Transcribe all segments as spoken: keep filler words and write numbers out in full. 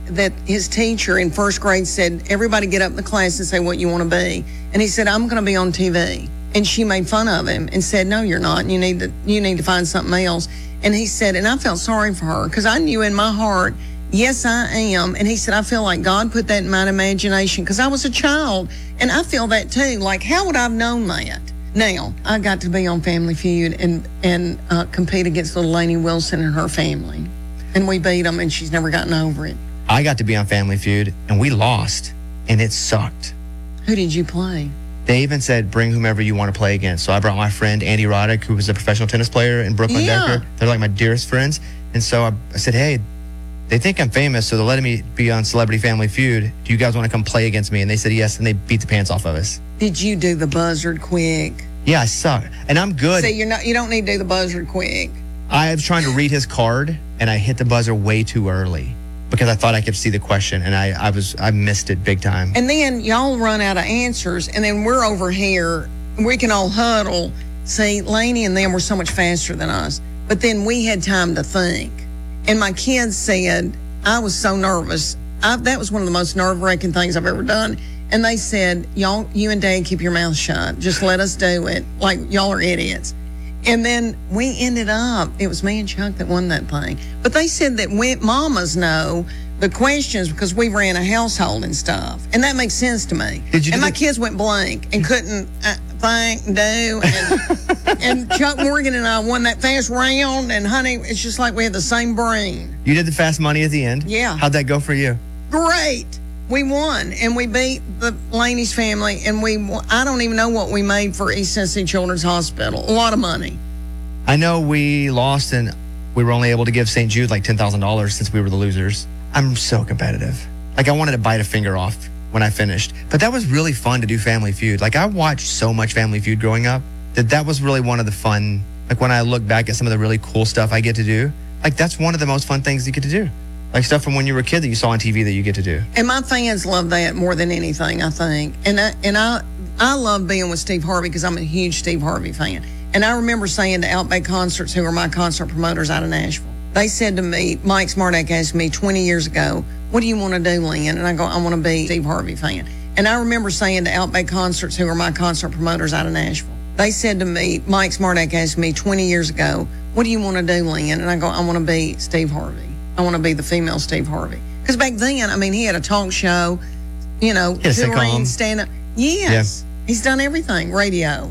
that his teacher in first grade said, everybody get up in the class and say what you want to be. And he said, I'm going to be on T V. And she made fun of him and said, no, you're not. You need to, you need to find something else. And he said, and I felt sorry for her because I knew in my heart, yes, I am. And he said, I feel like God put that in my imagination because I was a child. And I feel that too. Like, how would I have known that? Now, I got to be on Family Feud and, and uh, compete against little Lainey Wilson and her family. And we beat them, and she's never gotten over it. I got to be on Family Feud, and we lost, and it sucked. Who did you play? They even said, bring whomever you want to play against. So I brought my friend Andy Roddick, who was a professional tennis player in Brooklyn Yeah. Decker. They're like my dearest friends. And so I, I said, hey, they think I'm famous, so they're letting me be on Celebrity Family Feud. Do you guys want to come play against me? And they said yes, and they beat the pants off of us. Did you do the buzzard quick? Yeah, I suck. And I'm good. See, you're not, you don't need to do the buzzard quick. I was trying to read his card, and I hit the buzzer way too early because I thought I could see the question, and I, I was I missed it big time. And then y'all run out of answers, and then we're over here. We can all huddle. See, Lainey and them were so much faster than us. But then we had time to think. And my kids said, I was so nervous. I, that was one of the most nerve-wracking things I've ever done. And they said, y'all, you and Dad keep your mouth shut. Just let us do it. Like, y'all are idiots. And then we ended up, it was me and Chuck that won that thing. But they said that we, mamas know the questions because we ran a household and stuff. And that makes sense to me. Did you and do my the- kids went blank and couldn't uh, think and do. And, and Chuck Morgan and I won that fast round. And, honey, it's just like we had the same brain. You did the fast money at the end? Yeah. How'd that go for you? Great. We won, and we beat the Laney's family, and we, I don't even know what we made for East Tennessee Children's Hospital. A lot of money. I know we lost, and we were only able to give Saint Jude like ten thousand dollars since we were the losers. I'm so competitive. Like, I wanted to bite a finger off when I finished. But that was really fun to do Family Feud. Like, I watched so much Family Feud growing up that that was really one of the fun, like when I look back at some of the really cool stuff I get to do, like that's one of the most fun things you get to do. Like stuff from when you were a kid that you saw on T V that you get to do. And my fans love that more than anything, I think. And I, and I, I love being with Steve Harvey because I'm a huge Steve Harvey fan. And I remember saying to Outback Concerts, who are my concert promoters out of Nashville, they said to me, Mike Smartack asked me twenty years ago, what do you want to do, Lynn? And I go, I want to be a Steve Harvey fan. And I remember saying to Outback Concerts, who are my concert promoters out of Nashville, they said to me, Mike Smartack asked me twenty years ago, what do you want to do, Lynn? And I go, I want to be Steve Harvey. I want to be the female Steve Harvey. Because back then, I mean, he had a talk show, you know, He had a touring, sitcom. stand-up. Yes. Yeah. He's done everything. Radio.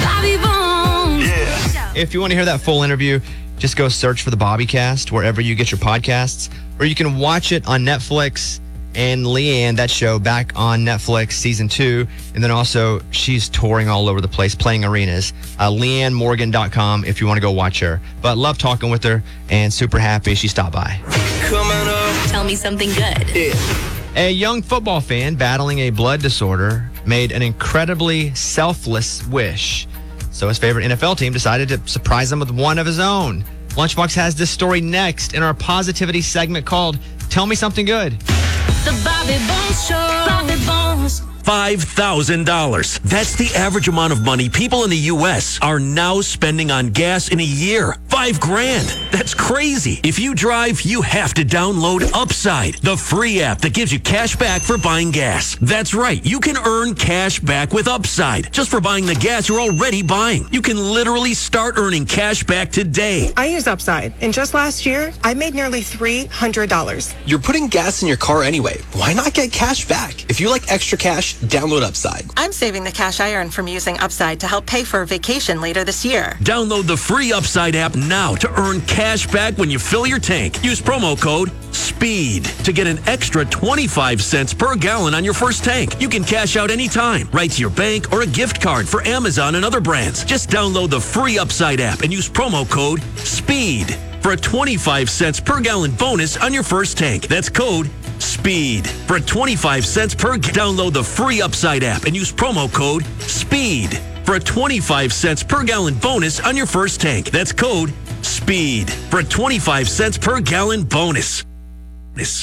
Yeah. If you want to hear that full interview, just go search for the Bobbycast wherever you get your podcasts, or you can watch it on Netflix. And Leanne, that show, back on Netflix, season two. And then also, she's touring all over the place, playing arenas. Uh, Leanne Morgan dot com if you want to go watch her. But love talking with her and super happy she stopped by. Tell me something good. Yeah. A young football fan battling a blood disorder made an incredibly selfless wish. So his favorite N F L team decided to surprise him with one of his own. Lunchbox has this story next in our positivity segment called Tell Me Something Good. The Bobby Bones Show. Bobby Bones. five thousand dollars. That's the average amount of money people in the U S are now spending on gas in a year. Five grand. That's crazy. If you drive, you have to download Upside, the free app that gives you cash back for buying gas. That's right. You can earn cash back with Upside just for buying the gas you're already buying. You can literally start earning cash back today. I use Upside, and just last year, I made nearly three hundred dollars. You're putting gas in your car anyway. Why not get cash back? If you like extra cash, download Upside. I'm saving the cash I earn from using Upside to help pay for a vacation later this year. Download the free Upside app now to earn cash back when you fill your tank. Use promo code SPEED to get an extra twenty-five cents per gallon on your first tank. You can cash out anytime, right to your bank or a gift card for Amazon and other brands. Just download the free Upside app and use promo code SPEED for a twenty-five cents per gallon bonus on your first tank. That's code SPEED for a twenty-five cents per g- Download the free Upside app and use promo code SPEED for a twenty-five cents per gallon bonus on your first tank. That's code SPEED for a twenty-five cents per gallon bonus. This.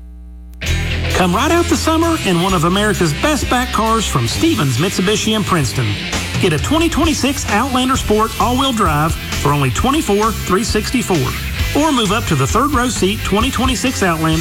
Come right out the summer in one of America's best back cars from Stevens Mitsubishi in Princeton. Get a twenty twenty-six Outlander Sport all-wheel drive for only twenty-four thousand three hundred sixty-four dollars. Or move up to the third row seat twenty twenty-six Outlander